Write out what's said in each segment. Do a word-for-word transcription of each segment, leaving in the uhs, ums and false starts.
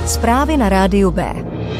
Zprávy na rádiu B.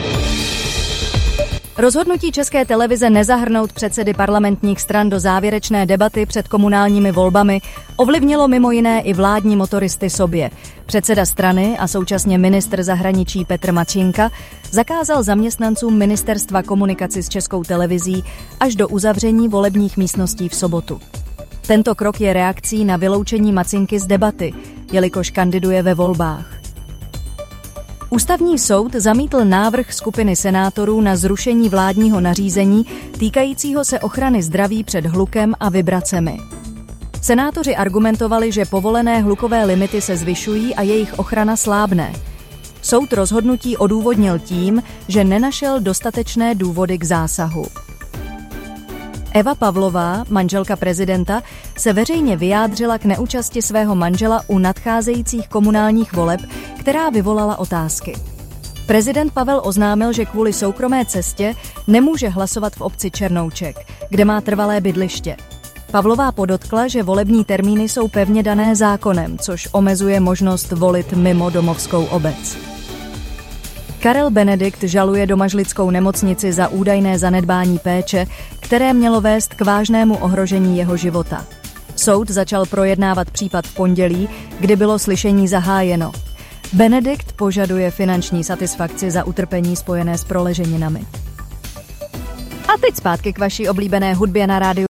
Rozhodnutí České televize nezahrnout předsedy parlamentních stran do závěrečné debaty před komunálními volbami ovlivnilo mimo jiné i vládní motoristy sobě. Předseda strany a současně ministr zahraničí Petr Matšinka zakázal zaměstnancům ministerstva komunikaci s Českou televizí až do uzavření volebních místností v sobotu. Tento krok je reakcí na vyloučení Macinky z debaty, jelikož kandiduje ve volbách. Ústavní soud zamítl návrh skupiny senátorů na zrušení vládního nařízení týkajícího se ochrany zdraví před hlukem a vibracemi. Senátoři argumentovali, že povolené hlukové limity se zvyšují a jejich ochrana slábne. Soud rozhodnutí odůvodnil tím, že nenašel dostatečné důvody k zásahu. Eva Pavlová, manželka prezidenta, se veřejně vyjádřila k neúčasti svého manžela u nadcházejících komunálních voleb, která vyvolala otázky. Prezident Pavel oznámil, že kvůli soukromé cestě nemůže hlasovat v obci Černouček, kde má trvalé bydliště. Pavlová podotkla, že volební termíny jsou pevně dané zákonem, což omezuje možnost volit mimo domovskou obec. Karel Benedikt žaluje domažlickou nemocnici za údajné zanedbání péče, které mělo vést k vážnému ohrožení jeho života. Soud začal projednávat případ v pondělí, kdy bylo slyšení zahájeno. Benedikt požaduje finanční satisfakci za utrpení spojené s proleženinami. A teď zpátky k vaší oblíbené hudbě na rádiu.